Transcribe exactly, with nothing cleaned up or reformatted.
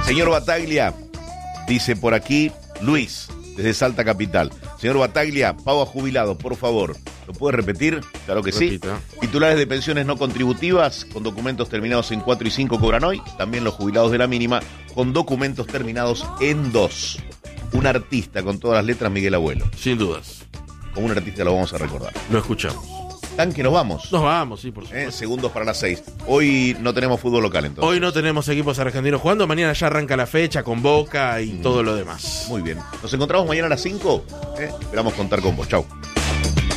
Señor Bataglia, dice por aquí Luis, desde Salta Capital. Señor Bataglia, pago a jubilados, por favor. ¿Lo puede repetir? Claro que Repita. sí. Titulares de pensiones no contributivas con documentos terminados en cuatro y cinco cobran hoy. También los jubilados de la mínima con documentos terminados en dos. Un artista con todas las letras, Miguel Abuelo. Sin dudas. Como un artista lo vamos a recordar. Lo escuchamos. ¿Tan que nos vamos? Nos vamos, sí, por Eh, supuesto. segundos para las seis. Hoy no tenemos fútbol local, entonces. Hoy no tenemos equipos argentinos jugando. Mañana ya arranca la fecha con Boca y Mm. todo lo demás. Muy bien. Nos encontramos mañana a las cinco. Eh, esperamos contar con vos. Chau.